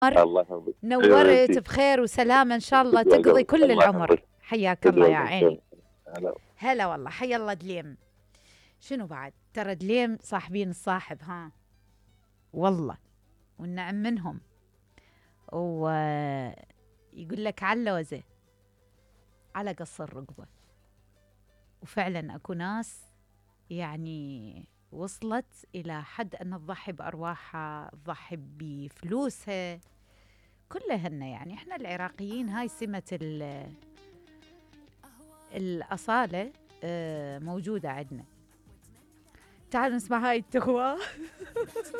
الله يحفظك. نورت بخير وسلامة إن شاء الله تقضي كل العمر. حياك الله يا عيني. هلا والله. حيا الله دليم. شنو بعد؟ ترى دليم صاحبين الصاحب ها والله، والنعم منهم. ويقول لك علوزة على قص الرقبة. وفعلا أكو ناس يعني وصلت إلى حد أن تضحي بأرواحها، تضحي بفلوسها، كلهن. يعني إحنا العراقيين هاي سمة الأصالة موجودة عندنا. تعالوا نسمع هاي التغوى.